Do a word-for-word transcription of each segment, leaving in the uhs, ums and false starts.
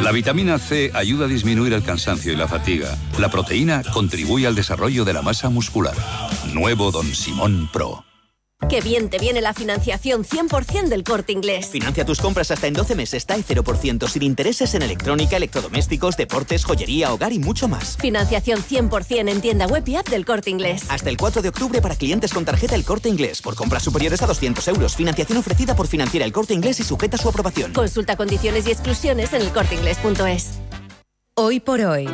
La vitamina C ayuda a disminuir el cansancio y la fatiga. La proteína contribuye al desarrollo de la masa muscular. Nuevo Don Simón Pro. Qué bien te viene la financiación cien por ciento del Corte Inglés. Financia tus compras hasta en doce meses, T A E cero por ciento, sin intereses en electrónica, electrodomésticos, deportes, joyería, hogar y mucho más. Financiación cien por ciento en tienda web y app del Corte Inglés. Hasta el cuatro de octubre para clientes con tarjeta El Corte Inglés. Por compras superiores a doscientos euros. Financiación ofrecida por Financiera El Corte Inglés y sujeta a su aprobación. Consulta condiciones y exclusiones en el corte inglés punto es. Hoy por hoy,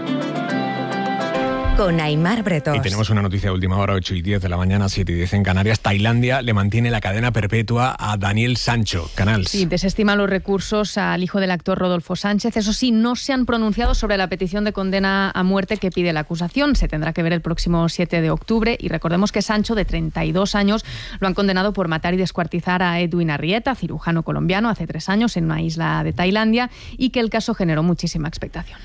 con Aimar Bretos. Y tenemos una noticia de última hora, ocho y diez de la mañana, siete y diez en Canarias. Tailandia le mantiene la cadena perpetua a Daniel Sancho. Canals. Sí, desestima los recursos al hijo del actor Rodolfo Sánchez. Eso sí, no se han pronunciado sobre la petición de condena a muerte que pide la acusación. Se tendrá que ver el próximo siete de octubre. Y recordemos que Sancho, de treinta y dos años, lo han condenado por matar y descuartizar a Edwin Arrieta, cirujano colombiano, hace tres años en una isla de Tailandia, y que el caso generó muchísima expectación.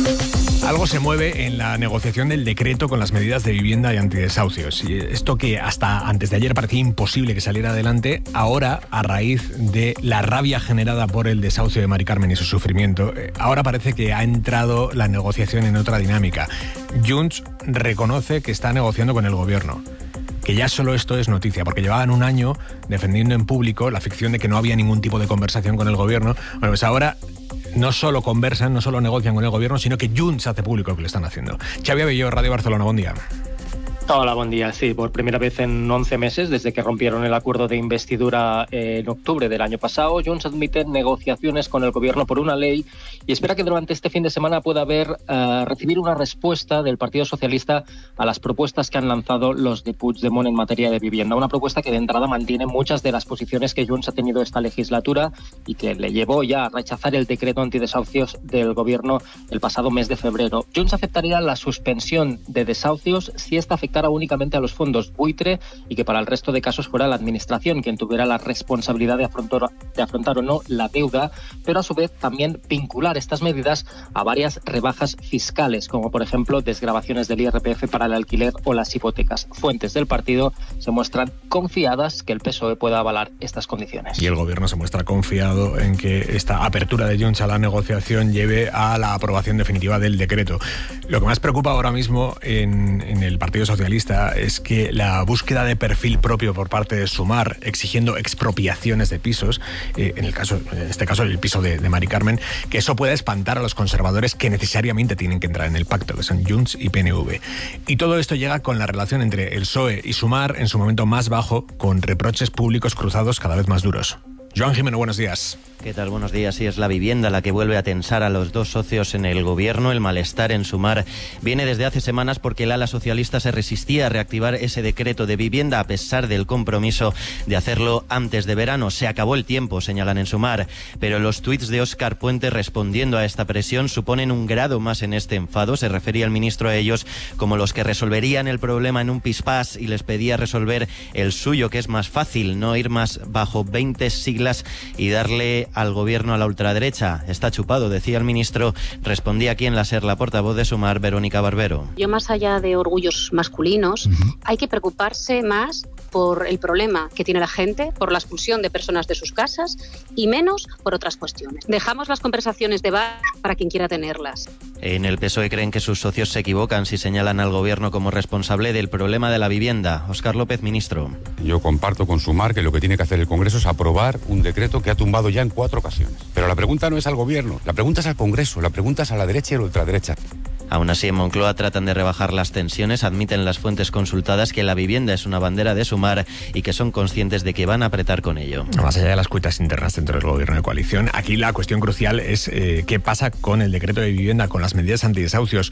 Algo se mueve en la negociación del decreto con las medidas de vivienda y antidesahucios. Y esto que hasta antes de ayer parecía imposible que saliera adelante, ahora, a raíz de la rabia generada por el desahucio de Mari Carmen y su sufrimiento, ahora parece que ha entrado la negociación en otra dinámica. Junts reconoce que está negociando con el gobierno. Que ya solo esto es noticia, porque llevaban un año defendiendo en público la ficción de que no había ningún tipo de conversación con el gobierno. Bueno, pues ahora no solo conversan, no solo negocian con el gobierno, sino que Junts hace público lo que le están haciendo. Xavi Abelló, Radio Barcelona, buen día. Hola, buen día. Sí, por primera vez en once meses, desde que rompieron el acuerdo de investidura en octubre del año pasado, Junts admite negociaciones con el gobierno por una ley y espera que durante este fin de semana pueda haber uh, recibir una respuesta del Partido Socialista a las propuestas que han lanzado los de Puigdemont en materia de vivienda. Una propuesta que de entrada mantiene muchas de las posiciones que Junts ha tenido esta legislatura y que le llevó ya a rechazar el decreto antidesahucios del gobierno el pasado mes de febrero. Junts aceptaría la suspensión de desahucios si esta afectara únicamente a los fondos buitre y que para el resto de casos fuera la administración quien tuviera la responsabilidad de afrontar, de afrontar o no la deuda, pero a su vez también vincular estas medidas a varias rebajas fiscales, como por ejemplo desgravaciones del I R P F para el alquiler o las hipotecas. Fuentes del partido se muestran confiadas que el P S O E pueda avalar estas condiciones. Y el gobierno se muestra confiado en que esta apertura de Junts a la negociación lleve a la aprobación definitiva del decreto. Lo que más preocupa ahora mismo en, en el Partido Socialista es que la búsqueda de perfil propio por parte de Sumar, exigiendo expropiaciones de pisos, eh, en el caso, en este caso el piso de, de Mari Carmen, que eso pueda espantar a los conservadores que necesariamente tienen que entrar en el pacto, que son Junts y P N V. Y todo esto llega con la relación entre el P S O E y Sumar en su momento más bajo, con reproches públicos cruzados cada vez más duros. Joan Jimeno, buenos días. ¿Qué tal? Buenos días. Sí, es la vivienda la que vuelve a tensar a los dos socios en el gobierno. El malestar en Sumar viene desde hace semanas porque el ala socialista se resistía a reactivar ese decreto de vivienda a pesar del compromiso de hacerlo antes de verano. Se acabó el tiempo, señalan en Sumar, pero los tuits de Óscar Puente respondiendo a esta presión suponen un grado más en este enfado. Se refería el ministro a ellos como los que resolverían el problema en un pispás y les pedía resolver el suyo, que es más fácil, no ir más bajo veinte siglas y darle al gobierno a la ultraderecha. Está chupado, decía el ministro. Respondía aquí en la SER la portavoz de Sumar, Verónica Barbero. Yo, más allá de orgullos masculinos, uh-huh. hay que preocuparse más por el problema que tiene la gente, por la expulsión de personas de sus casas y menos por otras cuestiones. Dejamos las conversaciones de bar para quien quiera tenerlas. En el P S O E creen que sus socios se equivocan si señalan al gobierno como responsable del problema de la vivienda. Óscar López, ministro. Yo comparto con Sumar que lo que tiene que hacer el Congreso es aprobar un decreto que ha tumbado ya en cuatro ocasiones. Pero la pregunta no es al gobierno, la pregunta es al Congreso, la pregunta es a la derecha y a la ultraderecha. Aún así, en Moncloa tratan de rebajar las tensiones, admiten las fuentes consultadas que la vivienda es una bandera de Sumar y que son conscientes de que van a apretar con ello. Más allá de las cuitas internas dentro del gobierno de coalición, aquí la cuestión crucial es eh, qué pasa con el decreto de vivienda, con las medidas antidesahucios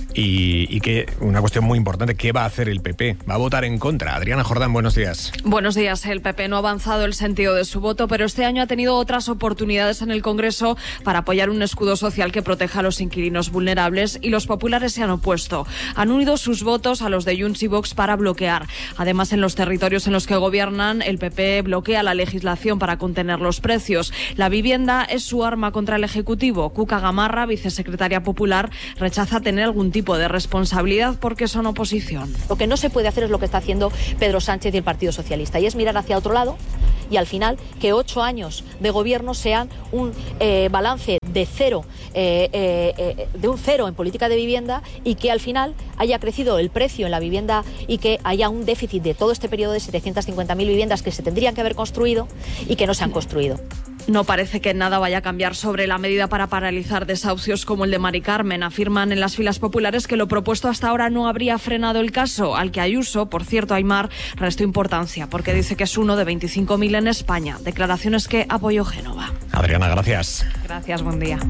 y, y que una cuestión muy importante, ¿qué va a hacer el P P? ¿Va a votar en contra? Adriana Jordán, buenos días. Buenos días. El P P no ha avanzado el sentido de su voto, pero este año ha tenido otras oportunidades en el Congreso para apoyar un escudo social que proteja a los inquilinos vulnerables y los populares se han opuesto. Han unido sus votos a los de Junts y Vox para bloquear. Además, en los territorios en los que gobiernan, el P P bloquea la legislación para contener los precios. La vivienda es su arma contra el Ejecutivo. Cuca Gamarra, vicesecretaria popular, rechaza tener algún tipo de responsabilidad porque son oposición. Lo que no se puede hacer es lo que está haciendo Pedro Sánchez y el Partido Socialista, y es mirar hacia otro lado y al final que ocho años de gobierno sean un eh, balance de cero eh, eh, eh, de un cero en política de vivienda y que al final haya crecido el precio en la vivienda y que haya un déficit de todo este periodo de setecientas cincuenta mil viviendas que se tendrían que haber construido y que no se han construido. No parece que nada vaya a cambiar sobre la medida para paralizar desahucios como el de Mari Carmen. Afirman en las filas populares que lo propuesto hasta ahora no habría frenado el caso, al que Ayuso, por cierto, Aimar, restó importancia porque dice que es uno de veinticinco mil en España. Declaraciones que apoyó Génova. Adriana, gracias. Gracias, buen día.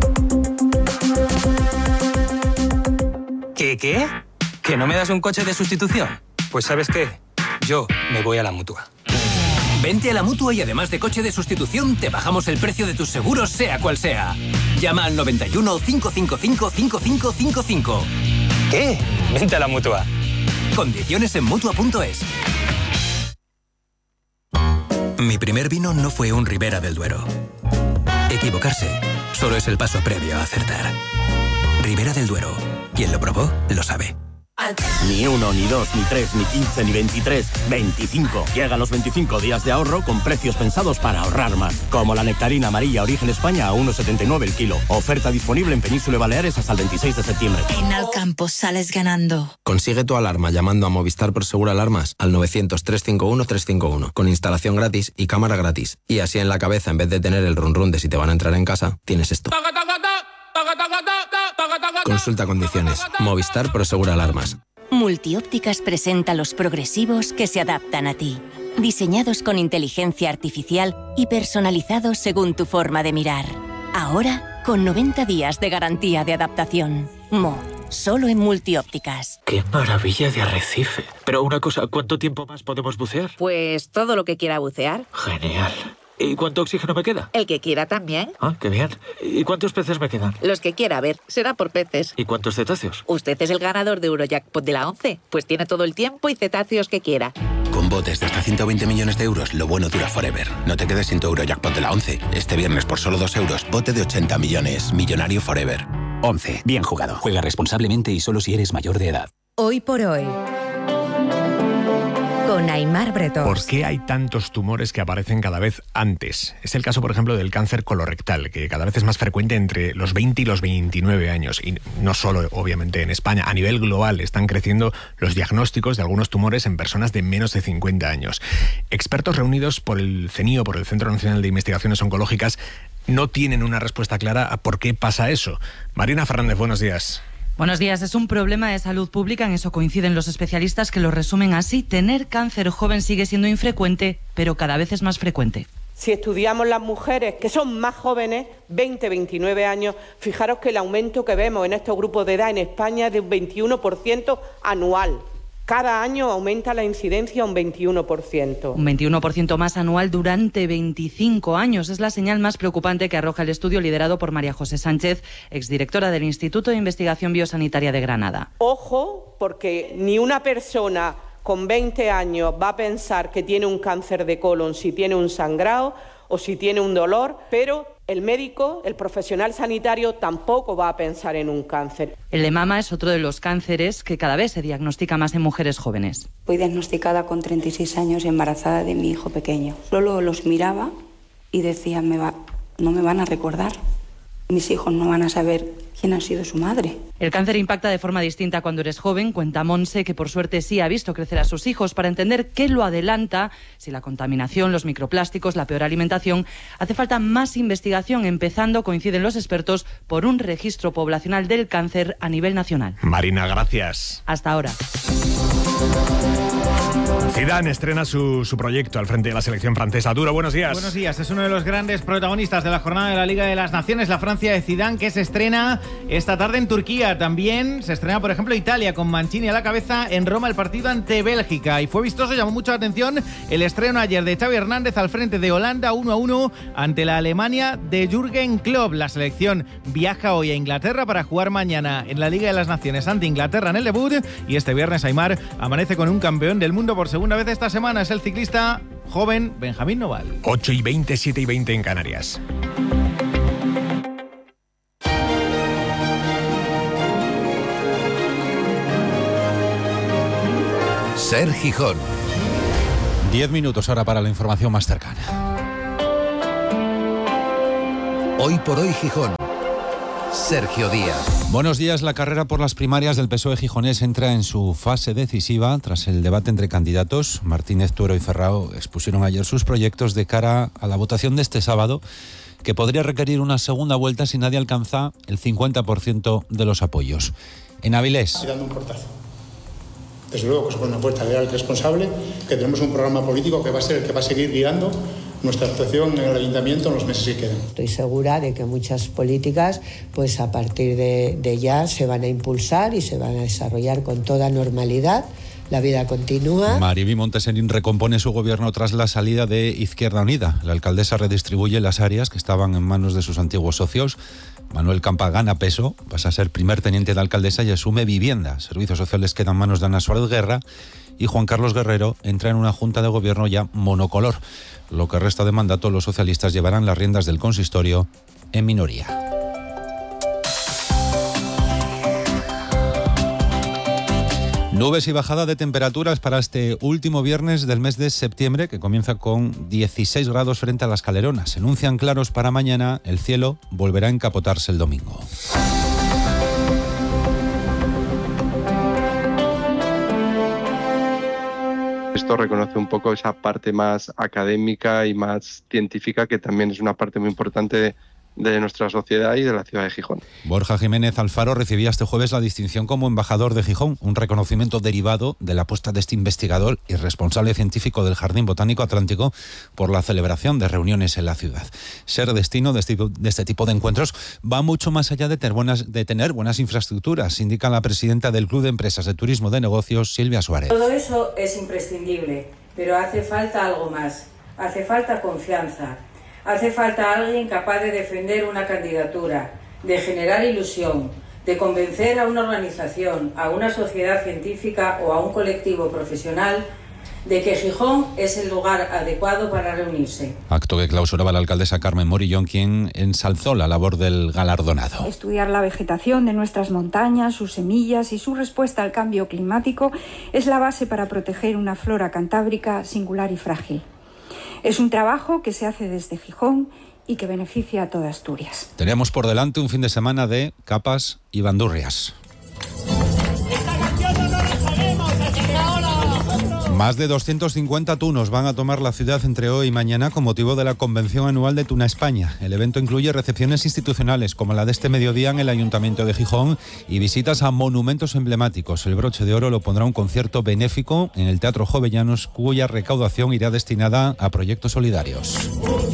¿Qué, qué? ¿Que no me das un coche de sustitución? Pues ¿sabes qué? Yo me voy a la Mutua. Vente a la Mutua y además de coche de sustitución, te bajamos el precio de tus seguros, sea cual sea. Llama al noventa y uno, cinco cinco cinco, cinco cinco cinco cinco. ¿Qué? Vente a la Mutua. Condiciones en Mutua punto es. Mi primer vino no fue un Ribera del Duero. Equivocarse solo es el paso previo a acertar. Ribera del Duero. Quien lo probó, lo sabe. Ni uno, ni dos, ni tres, ni quince, ni veintitrés, veinticinco. Llegan los veinticinco días de ahorro con precios pensados para ahorrar más. Como la nectarina amarilla Origen España a uno setenta y nueve el kilo. Oferta disponible en Península y Baleares hasta el veintiséis de septiembre. En Alcampo sales ganando. Consigue tu alarma llamando a Movistar Prosegur Alarmas al novecientos, trescientos cincuenta y uno, trescientos cincuenta y uno con instalación gratis y cámara gratis. Y así en la cabeza, en vez de tener el run run de si te van a entrar en casa, tienes esto. Consulta condiciones. Movistar Prosegur Alarmas. Multiópticas presenta los progresivos que se adaptan a ti. Diseñados con inteligencia artificial y personalizados según tu forma de mirar. Ahora, con noventa días de garantía de adaptación. Mo, solo en Multiópticas. ¡Qué maravilla de arrecife! Pero una cosa, ¿cuánto tiempo más podemos bucear? Pues todo lo que quiera bucear. Genial. ¿Y cuánto oxígeno me queda? El que quiera también. Ah, qué bien. ¿Y cuántos peces me quedan? Los que quiera, a ver, será por peces. ¿Y cuántos cetáceos? Usted es el ganador de Eurojackpot de la once, pues tiene todo el tiempo y cetáceos que quiera. Con botes de hasta ciento veinte millones de euros, lo bueno dura forever. No te quedes sin tu Eurojackpot de la once. Este viernes por solo dos euros, bote de ochenta millones. Millonario forever. once. Bien jugado. Juega responsablemente y solo si eres mayor de edad. Hoy por hoy. Con Aimar Bretón. ¿Por qué hay tantos tumores que aparecen cada vez antes? Es el caso, por ejemplo, del cáncer colorectal, que cada vez es más frecuente entre los veinte y los veintinueve años. Y no solo, obviamente, en España. A nivel global están creciendo los diagnósticos de algunos tumores en personas de menos de cincuenta años. Expertos reunidos por el CENIO, por el Centro Nacional de Investigaciones Oncológicas, no tienen una respuesta clara a por qué pasa eso. Marina Fernández, buenos días. Buenos días. Es un problema de salud pública, en eso coinciden los especialistas que lo resumen así. Tener cáncer joven sigue siendo infrecuente, pero cada vez es más frecuente. Si estudiamos las mujeres que son más jóvenes, veinte, veintinueve años, fijaros que el aumento que vemos en estos grupos de edad en España es de un veintiuno por ciento anual. Cada año aumenta la incidencia un veintiuno por ciento. Un veintiuno por ciento más anual durante veinticinco años. Es la señal más preocupante que arroja el estudio liderado por María José Sánchez, exdirectora del Instituto de Investigación Biosanitaria de Granada. Ojo, porque ni una persona con veinte años va a pensar que tiene un cáncer de colon si tiene un sangrado o si tiene un dolor, pero el médico, el profesional sanitario, tampoco va a pensar en un cáncer. El de mama es otro de los cánceres que cada vez se diagnostica más en mujeres jóvenes. Fui diagnosticada con treinta y seis años embarazada de mi hijo pequeño. Solo los miraba y decía, me va, no me van a recordar. Mis hijos no van a saber quién ha sido su madre. El cáncer impacta de forma distinta cuando eres joven. Cuenta Monse que por suerte sí ha visto crecer a sus hijos. Para entender qué lo adelanta, si la contaminación, los microplásticos, la peor alimentación, hace falta más investigación, empezando, coinciden los expertos, por un registro poblacional del cáncer a nivel nacional. Marina, gracias. Hasta ahora. Zidane estrena su, su proyecto al frente de la selección francesa. Duro, buenos días. Buenos días. Es uno de los grandes protagonistas de la jornada de la Liga de las Naciones, la Francia de Zidane, que se estrena esta tarde en Turquía. También se estrena, por ejemplo, Italia, con Mancini a la cabeza en Roma, el partido ante Bélgica. Y fue vistoso, llamó mucho la atención el estreno ayer de Xavi Hernández al frente de Holanda, uno a uno ante la Alemania de Jürgen Klopp. La selección viaja hoy a Inglaterra para jugar mañana en la Liga de las Naciones ante Inglaterra en el debut. Y este viernes Aimar amanece con un campeón del mundo por segunda vez esta semana. Es el ciclista joven Benjamín Noval. ocho y veinte, siete y veinte en Canarias. Ser Gijón. Diez minutos ahora para la información más cercana. Hoy por hoy Gijón. Sergio Díaz. Buenos días. La carrera por las primarias del P S O E gijonés entra en su fase decisiva tras el debate entre candidatos. Martínez, Tuero y Ferrao expusieron ayer sus proyectos de cara a la votación de este sábado, que podría requerir una segunda vuelta si nadie alcanza el cincuenta por ciento de los apoyos. En Avilés. Dando un portazo. Desde luego que somos una fuerza leal y responsable, que tenemos un programa político que va a ser el que va a seguir guiando nuestra actuación en el ayuntamiento en los meses que quedan. Estoy segura de que muchas políticas, pues a partir de, de ya, se van a impulsar y se van a desarrollar con toda normalidad. La vida continúa. Mariby Monteserín recompone su gobierno tras la salida de Izquierda Unida. La alcaldesa redistribuye las áreas que estaban en manos de sus antiguos socios. Manuel Campa gana peso, pasa a ser primer teniente de alcaldesa y asume Vivienda. Servicios sociales quedan en manos de Ana Suárez Guerra y Juan Carlos Guerrero entra en una junta de gobierno ya monocolor. Lo que resta de mandato, los socialistas llevarán las riendas del consistorio en minoría. Nubes y bajada de temperaturas para este último viernes del mes de septiembre, que comienza con dieciséis grados frente a las Caleronas. Se anuncian claros para mañana, el cielo volverá a encapotarse el domingo. Esto reconoce un poco esa parte más académica y más científica, que también es una parte muy importante de de nuestra sociedad y de la ciudad de Gijón. Borja Jiménez Alfaro recibía este jueves la distinción como embajador de Gijón, un reconocimiento derivado de la apuesta de este investigador y responsable científico del Jardín Botánico Atlántico por la celebración de reuniones en la ciudad. Ser destino de este, de este tipo de encuentros va mucho más allá de tener, buenas, de tener buenas infraestructuras, indica la presidenta del Club de Empresas de Turismo de Negocios, Silvia Suárez. Todo eso es imprescindible, pero hace falta algo más. Hace falta confianza. Hace falta alguien capaz de defender una candidatura, de generar ilusión, de convencer a una organización, a una sociedad científica o a un colectivo profesional de que Gijón es el lugar adecuado para reunirse. Acto que clausuraba la alcaldesa Carmen Morillón, quien ensalzó la labor del galardonado. Estudiar la vegetación de nuestras montañas, sus semillas y su respuesta al cambio climático es la base para proteger una flora cantábrica singular y frágil. Es un trabajo que se hace desde Gijón y que beneficia a toda Asturias. Tenemos por delante un fin de semana de capas y bandurrias. Más de doscientos cincuenta tunos van a tomar la ciudad entre hoy y mañana con motivo de la Convención Anual de Tuna España. El evento incluye recepciones institucionales como la de este mediodía en el Ayuntamiento de Gijón y visitas a monumentos emblemáticos. El broche de oro lo pondrá un concierto benéfico en el Teatro Jovellanos, cuya recaudación irá destinada a proyectos solidarios.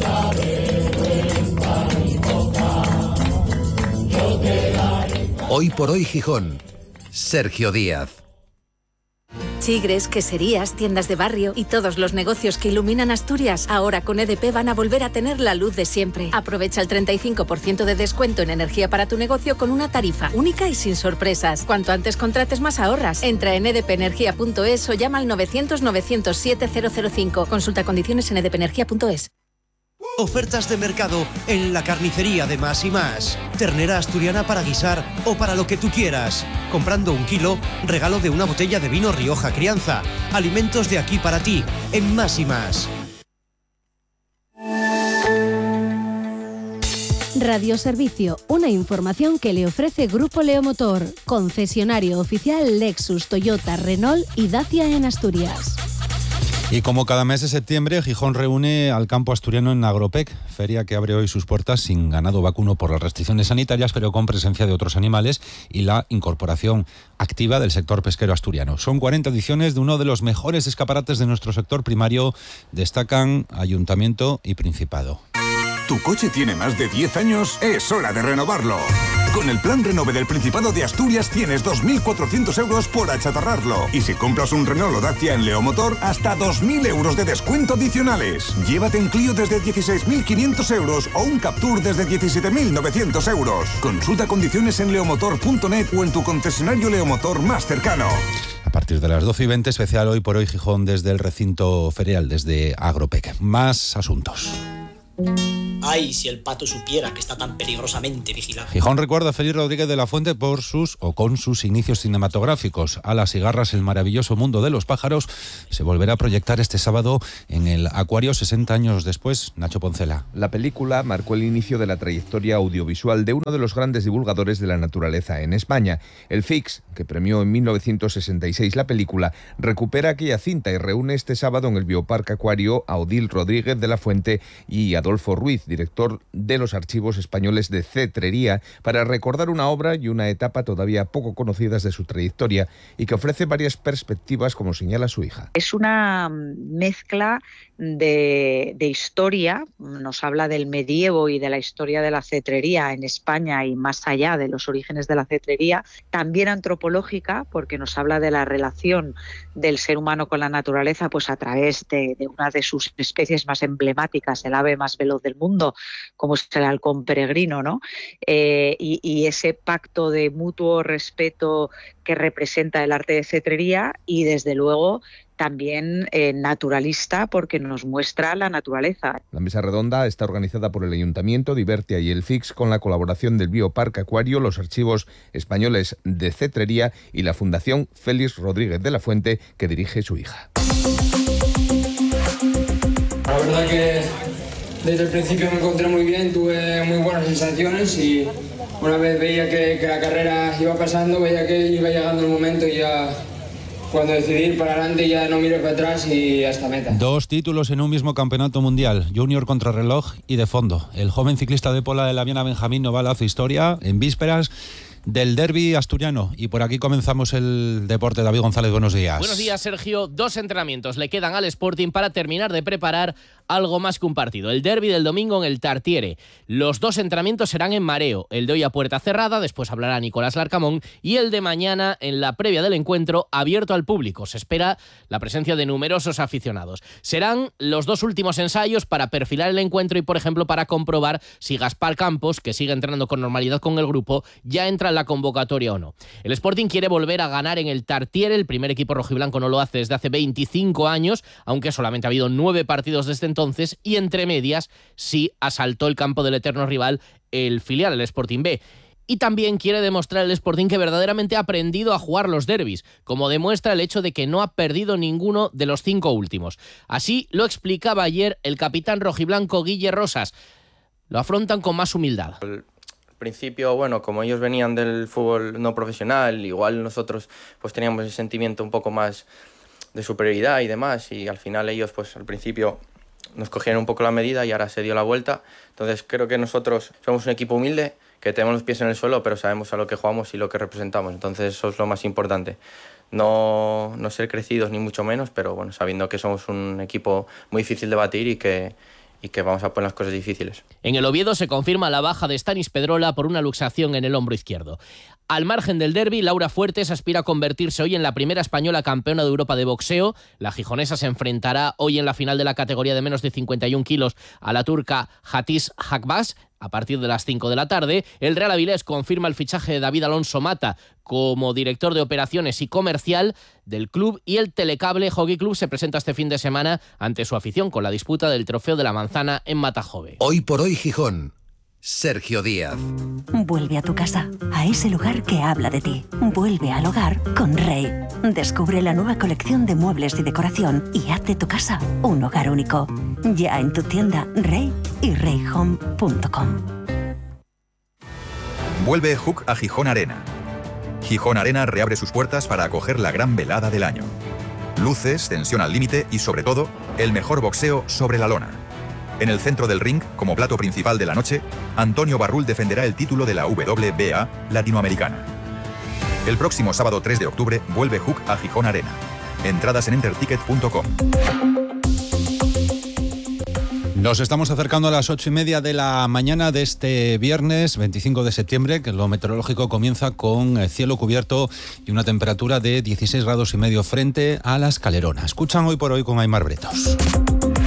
Hoy por hoy Gijón. Sergio Díaz. Chigres, queserías, tiendas de barrio y todos los negocios que iluminan Asturias, ahora con E D P van a volver a tener la luz de siempre. Aprovecha el treinta y cinco por ciento de descuento en energía para tu negocio con una tarifa única y sin sorpresas. Cuanto antes contrates, más ahorras. Entra en e d p energía punto es o llama al novecientos novecientos siete cero cero cinco. Consulta condiciones en e d p energía punto es. Ofertas de mercado en la carnicería de Más y Más. Ternera asturiana para guisar o para lo que tú quieras. Comprando un kilo, regalo de una botella de vino Rioja Crianza. Alimentos de aquí para ti, en Más y Más. Radioservicio, una información que le ofrece Grupo Leomotor, concesionario oficial Lexus, Toyota, Renault y Dacia en Asturias. Y como cada mes de septiembre, Gijón reúne al campo asturiano en Agropec, feria que abre hoy sus puertas sin ganado vacuno por las restricciones sanitarias, pero con presencia de otros animales y la incorporación activa del sector pesquero asturiano. Son cuarenta ediciones de uno de los mejores escaparates de nuestro sector primario, destacan Ayuntamiento y Principado. ¿Tu coche tiene más de diez años? Es hora de renovarlo. Con el plan Renove del Principado de Asturias tienes dos mil cuatrocientos euros por achatarrarlo. Y si compras un Renault o Dacia en Leomotor, hasta dos mil euros de descuento adicionales. Llévate un Clio desde dieciséis mil quinientos euros o un Captur desde diecisiete mil novecientos euros. Consulta condiciones en leomotor punto net o en tu concesionario Leomotor más cercano. A partir de las doce y veinte, especial Hoy por Hoy Gijón desde el recinto ferial, desde Agropec. Más asuntos. Ay, si el pato supiera que está tan peligrosamente vigilado. Gijón recuerda a Félix Rodríguez de la Fuente por sus o con sus inicios cinematográficos. Alas y garras, el maravilloso mundo de los pájaros se volverá a proyectar este sábado en el Acuario sesenta años después. Nacho Poncela. La película marcó el inicio de la trayectoria audiovisual de uno de los grandes divulgadores de la naturaleza en España. El F I X, que premió en mil novecientos sesenta y seis la película, recupera aquella cinta y reúne este sábado en el Bioparque Acuario a Odil Rodríguez de la Fuente y Adolfo Ruiz, director de los archivos españoles de Cetrería, para recordar una obra y una etapa todavía poco conocidas de su trayectoria y que ofrece varias perspectivas, como señala su hija. Es una mezcla de, de historia, nos habla del medievo y de la historia de la cetrería en España y más allá de los orígenes de la cetrería, también antropológica, porque nos habla de la relación del ser humano con la naturaleza, pues a través de, de una de sus especies más emblemáticas, el ave más veloz del mundo, como es el halcón peregrino, ¿no? Eh, y, y ese pacto de mutuo respeto que representa el arte de cetrería y, desde luego, también eh, naturalista, porque nos muestra la naturaleza. La mesa redonda está organizada por el Ayuntamiento, Divertia y el F I X, con la colaboración del Bioparque Acuario, los archivos españoles de Cetrería y la Fundación Félix Rodríguez de la Fuente, que dirige su hija. La verdad que desde el principio me encontré muy bien, tuve muy buenas sensaciones y una vez veía que, que la carrera iba pasando, veía que iba llegando el momento y ya cuando decidí ir para adelante ya no miré para atrás y hasta meta. Dos títulos en un mismo campeonato mundial, junior contrarreloj y de fondo. El joven ciclista de Pola de la Viana, Benjamín Noval, hace historia en vísperas del derbi asturiano. Y por aquí comenzamos el deporte. David González, buenos días. Buenos días, Sergio. Dos entrenamientos le quedan al Sporting para terminar de preparar algo más que un partido. El derbi del domingo en el Tartiere. Los dos entrenamientos serán en mareo. El de hoy a puerta cerrada, después hablará Nicolás Larcamón, y el de mañana en la previa del encuentro abierto al público. Se espera la presencia de numerosos aficionados. Serán los dos últimos ensayos para perfilar el encuentro y, por ejemplo, para comprobar si Gaspar Campos, que sigue entrenando con normalidad con el grupo, ya entra en la convocatoria o no. El Sporting quiere volver a ganar en el Tartiere. El primer equipo rojiblanco no lo hace desde hace veinticinco años, aunque solamente ha habido nueve partidos desde entonces, y entre medias sí asaltó el campo del eterno rival, el filial, el Sporting B. Y también quiere demostrar el Sporting que verdaderamente ha aprendido a jugar los derbis, como demuestra el hecho de que no ha perdido ninguno de los cinco últimos. Así lo explicaba ayer el capitán rojiblanco Guille Rosas. Lo afrontan con más humildad. Al principio, bueno, como ellos venían del fútbol no profesional, igual nosotros pues teníamos ese sentimiento un poco más de superioridad y demás, y al final ellos pues al principio nos cogieron un poco la medida y ahora se dio la vuelta. Entonces creo que nosotros somos un equipo humilde, que tenemos los pies en el suelo, pero sabemos a lo que jugamos y lo que representamos. Entonces eso es lo más importante. No, no ser crecidos ni mucho menos, pero bueno, sabiendo que somos un equipo muy difícil de batir y que, y que vamos a poner las cosas difíciles. En el Oviedo se confirma la baja de Stanis Pedrola por una luxación en el hombro izquierdo. Al margen del derbi, Laura Fuertes aspira a convertirse hoy en la primera española campeona de Europa de boxeo. La gijonesa se enfrentará hoy en la final de la categoría de menos de cincuenta y un kilos a la turca Hatice Hakbaz a partir de las cinco de la tarde. El Real Avilés confirma el fichaje de David Alonso Mata como director de operaciones y comercial del club, y el Telecable Hockey Club se presenta este fin de semana ante su afición con la disputa del Trofeo de la Manzana en Matajove. Hoy por hoy Gijón. Sergio Díaz. Vuelve a tu casa, a ese lugar que habla de ti. Vuelve al hogar con Rey. Descubre la nueva colección de muebles y decoración y haz de tu casa un hogar único. Ya en tu tienda Rey y rey home punto com. Vuelve Hook a Gijón Arena. Gijón Arena reabre sus puertas para acoger la gran velada del año. Luces, tensión al límite y, sobre todo, el mejor boxeo sobre la lona. En el centro del ring, como plato principal de la noche, Antonio Barrul defenderá el título de la W B A latinoamericana. El próximo sábado tres de octubre vuelve Hook a Gijón Arena. Entradas en enterticket punto com. Nos estamos acercando a las ocho y media de la mañana de este viernes veinticinco de septiembre, que lo meteorológico comienza con cielo cubierto y una temperatura de dieciséis grados y medio frente a la Escalerona. Escuchan Hoy por Hoy con Aimar Bretos.